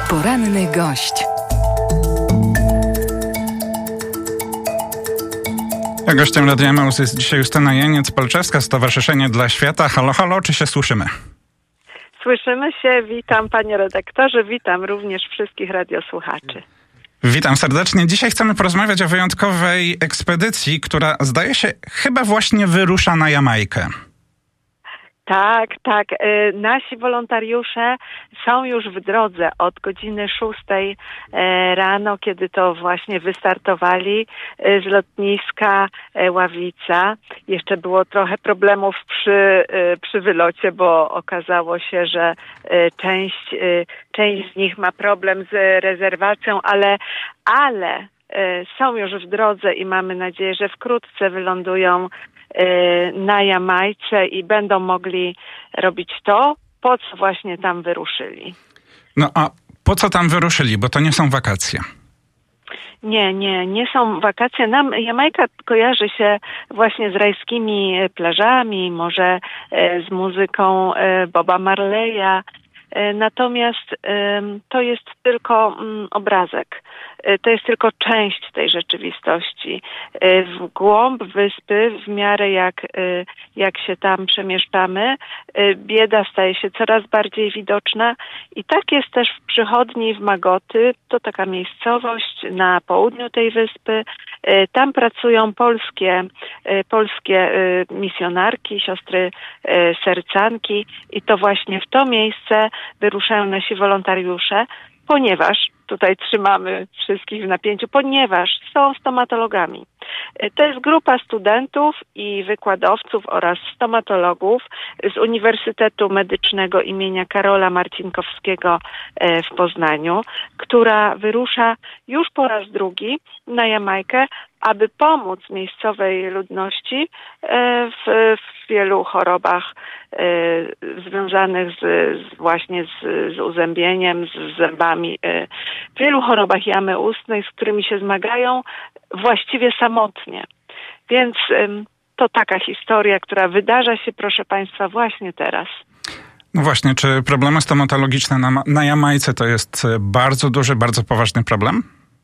Poranny gość. Gościem Radia Emaus jest dzisiaj Justyna Janiec-Palczewska, Stowarzyszenie dla Świata. Halo, halo, czy się słyszymy? Słyszymy się. Witam panie redaktorze, witam również wszystkich radiosłuchaczy. Witam serdecznie. Dzisiaj chcemy porozmawiać o wyjątkowej ekspedycji, która zdaje się chyba właśnie wyrusza na Jamajkę. Tak. Nasi wolontariusze są już w drodze od godziny 6 rano, kiedy to właśnie wystartowali z lotniska Ławica. Jeszcze było trochę problemów przy wylocie, bo okazało się, że część z nich ma problem z rezerwacją, ale są już w drodze i mamy nadzieję, że wkrótce wylądują na Jamajce i będą mogli robić to, po co właśnie tam wyruszyli. No a po co tam wyruszyli? Bo to nie są wakacje. Nie są wakacje. Nam Jamajka kojarzy się właśnie z rajskimi plażami, może z muzyką Boba Marleya. Natomiast to jest tylko obrazek. To jest tylko część tej rzeczywistości. W głąb wyspy, w miarę jak się tam przemieszczamy, bieda staje się coraz bardziej widoczna i tak jest też w przychodni w Magoty. To taka miejscowość na południu tej wyspy. Tam pracują polskie misjonarki, siostry sercanki i to właśnie w to miejsce wyruszają nasi wolontariusze, ponieważ tutaj trzymamy wszystkich w napięciu, ponieważ są stomatologami. To jest grupa studentów i wykładowców oraz stomatologów z Uniwersytetu Medycznego imienia Karola Marcinkowskiego w Poznaniu, która wyrusza już po raz drugi na Jamajkę, aby pomóc miejscowej ludności w wielu chorobach związanych właśnie z uzębieniem, z zębami, w wielu chorobach jamy ustnej, z którymi się zmagają właściwie samotnie. Więc to taka historia, która wydarza się, proszę państwa, właśnie teraz. No właśnie, czy problemy stomatologiczne na Jamajce to jest bardzo duży, bardzo poważny problem?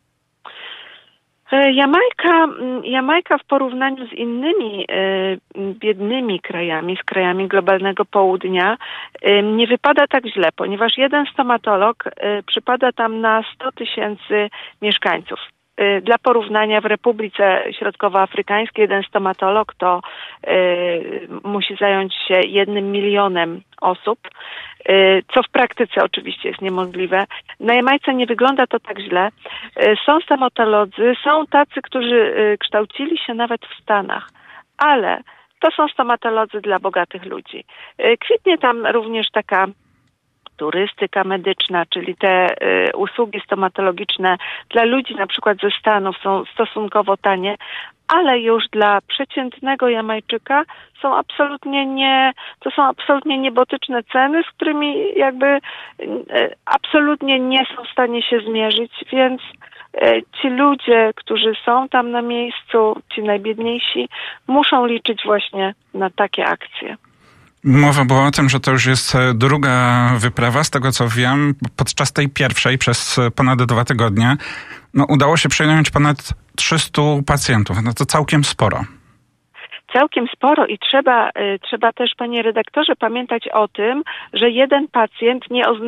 Jamajka w porównaniu z innymi biednymi krajami, z krajami globalnego południa, nie wypada tak źle, ponieważ jeden stomatolog przypada tam na 100 tysięcy mieszkańców. Dla porównania w Republice Środkowoafrykańskiej jeden stomatolog to musi zająć się 1 milionem osób, co w praktyce oczywiście jest niemożliwe. Na Jamajce nie wygląda to tak źle. Są stomatolodzy, są tacy, którzy kształcili się nawet w Stanach, ale to są stomatolodzy dla bogatych ludzi. Kwitnie tam również taka turystyka medyczna, czyli te usługi stomatologiczne dla ludzi na przykład ze Stanów są stosunkowo tanie, ale już dla przeciętnego Jamajczyka to są absolutnie niebotyczne ceny, z którymi jakby absolutnie nie są w stanie się zmierzyć, więc ci ludzie, którzy są tam na miejscu, ci najbiedniejsi, muszą liczyć właśnie na takie akcje. Mowa była o tym, że to już jest druga wyprawa. Z tego co wiem, podczas tej pierwszej przez ponad 2 tygodnie udało się przyjąć ponad 300 pacjentów. No to całkiem sporo. Całkiem sporo i trzeba też, panie redaktorze, pamiętać o tym, że jeden pacjent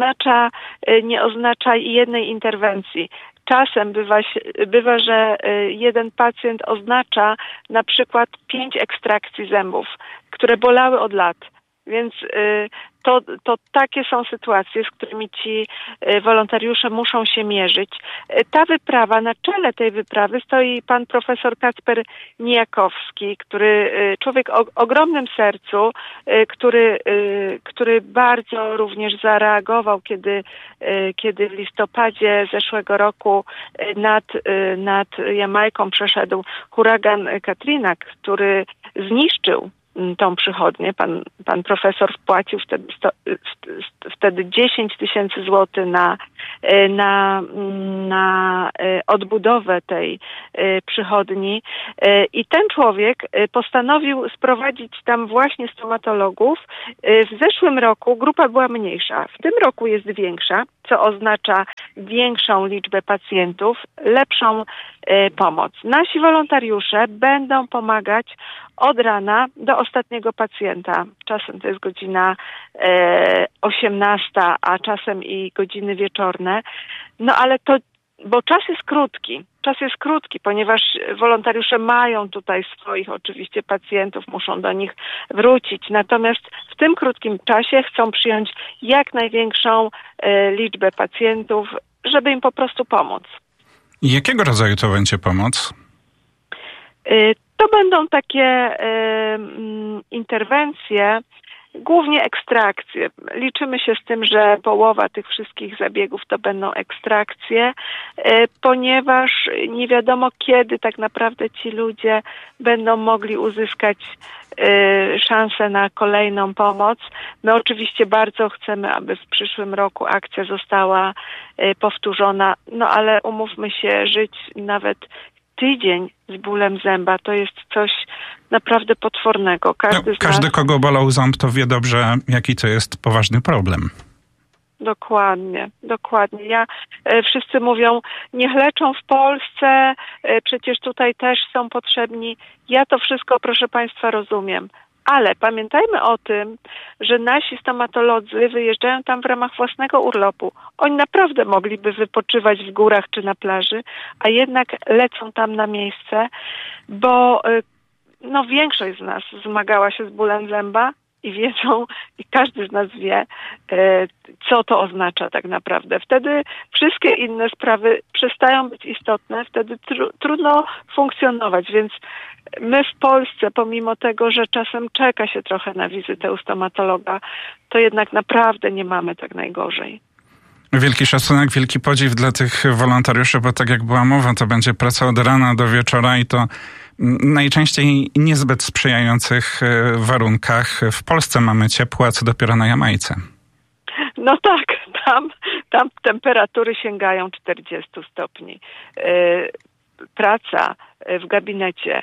nie oznacza jednej interwencji. Czasem bywa, że jeden pacjent oznacza na przykład 5 ekstrakcji zębów, które bolały od lat. Więc to takie są sytuacje, z którymi ci wolontariusze muszą się mierzyć. Ta wyprawa, na czele tej wyprawy stoi pan profesor Kacper Nijakowski, człowiek o ogromnym sercu, który bardzo również zareagował, kiedy w listopadzie zeszłego roku nad Jamajką przeszedł huragan Katrina, który zniszczył tą przychodnię. Pan profesor wpłacił wtedy 10 tysięcy złotych na odbudowę tej przychodni i ten człowiek postanowił sprowadzić tam właśnie stomatologów. W zeszłym roku grupa była mniejsza, w tym roku jest większa, co oznacza większą liczbę pacjentów, lepszą pomoc. Nasi wolontariusze będą pomagać od rana do ostatniego pacjenta. Czasem to jest godzina 18, a czasem i godziny wieczorne. No ale to, bo czas jest krótki. Czas jest krótki, ponieważ wolontariusze mają tutaj swoich oczywiście pacjentów, muszą do nich wrócić. Natomiast w tym krótkim czasie chcą przyjąć jak największą liczbę pacjentów, żeby im po prostu pomóc. I jakiego rodzaju to będzie pomoc? To będą takie interwencje, głównie ekstrakcje. Liczymy się z tym, że połowa tych wszystkich zabiegów to będą ekstrakcje, ponieważ nie wiadomo kiedy tak naprawdę ci ludzie będą mogli uzyskać szansę na kolejną pomoc. My oczywiście bardzo chcemy, aby w przyszłym roku akcja została powtórzona, no ale umówmy się, żyć nawet tydzień z bólem zęba to jest coś naprawdę potwornego. Każdy, kogo bolał ząb, to wie dobrze, jaki to jest poważny problem. Dokładnie. Wszyscy mówią, niech leczą w Polsce, przecież tutaj też są potrzebni. Ja to wszystko, proszę Państwa, rozumiem. Ale pamiętajmy o tym, że nasi stomatolodzy wyjeżdżają tam w ramach własnego urlopu. Oni naprawdę mogliby wypoczywać w górach czy na plaży, a jednak lecą tam na miejsce, bo większość z nas zmagała się z bólem zęba i wiedzą, i każdy z nas wie, co to oznacza tak naprawdę. Wtedy wszystkie inne sprawy przestają być istotne, wtedy trudno funkcjonować, więc my w Polsce, pomimo tego, że czasem czeka się trochę na wizytę u stomatologa, to jednak naprawdę nie mamy tak najgorzej. Wielki szacunek, wielki podziw dla tych wolontariuszy, bo tak jak była mowa, to będzie praca od rana do wieczora i to najczęściej niezbyt sprzyjających warunkach. W Polsce mamy ciepło, a co dopiero na Jamajce. No tak, tam temperatury sięgają 40 stopni. Praca w gabinecie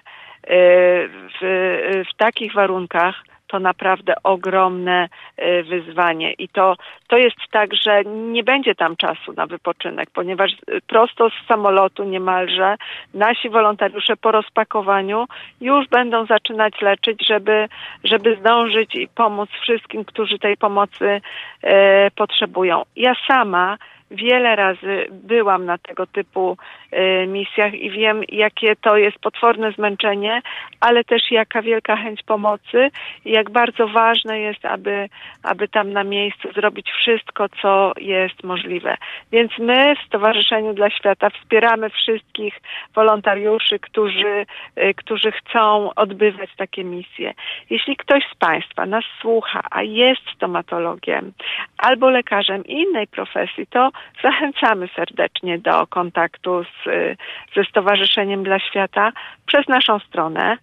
w takich warunkach to naprawdę ogromne wyzwanie. I to jest tak, że nie będzie tam czasu na wypoczynek, ponieważ prosto z samolotu niemalże nasi wolontariusze po rozpakowaniu już będą zaczynać leczyć, żeby zdążyć i pomóc wszystkim, którzy tej pomocy potrzebują. Ja sama wiele razy byłam na tego typu misjach i wiem, jakie to jest potworne zmęczenie, ale też jaka wielka chęć pomocy i jak bardzo ważne jest, aby tam na miejscu zrobić wszystko, co jest możliwe. Więc my w Stowarzyszeniu dla Świata wspieramy wszystkich wolontariuszy, którzy chcą odbywać takie misje. Jeśli ktoś z Państwa nas słucha, a jest stomatologiem albo lekarzem innej profesji, to zachęcamy serdecznie do kontaktu ze Stowarzyszeniem dla Świata przez naszą stronę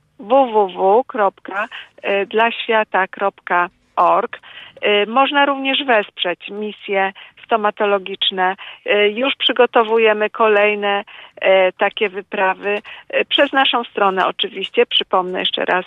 www.dlaświata.org. Można również wesprzeć misje stomatologiczne. Już przygotowujemy kolejne takie wyprawy przez naszą stronę oczywiście. Przypomnę jeszcze raz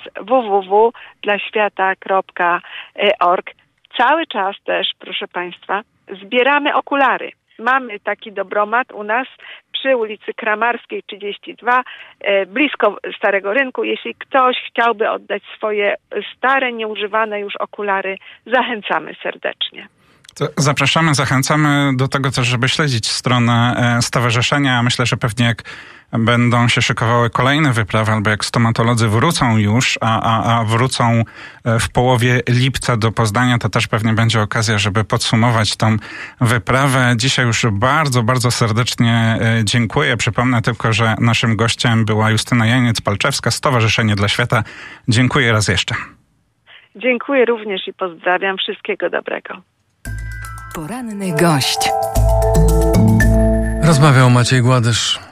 www.dlaświata.org. Cały czas też, proszę Państwa, zbieramy okulary. Mamy taki dobromat u nas przy ulicy Kramarskiej 32, blisko Starego Rynku. Jeśli ktoś chciałby oddać swoje stare, nieużywane już okulary, zachęcamy serdecznie. To zapraszamy, zachęcamy do tego też, żeby śledzić stronę stowarzyszenia. Myślę, że pewnie jak będą się szykowały kolejne wyprawy, albo jak stomatolodzy wrócą już, a wrócą w połowie lipca do Poznania, to też pewnie będzie okazja, żeby podsumować tą wyprawę. Dzisiaj już bardzo, bardzo serdecznie dziękuję. Przypomnę tylko, że naszym gościem była Justyna Janiec-Palczewska, Stowarzyszenie dla Świata. Dziękuję raz jeszcze. Dziękuję również i pozdrawiam. Wszystkiego dobrego. Poranny gość. Rozmawiał Maciej Gładysz.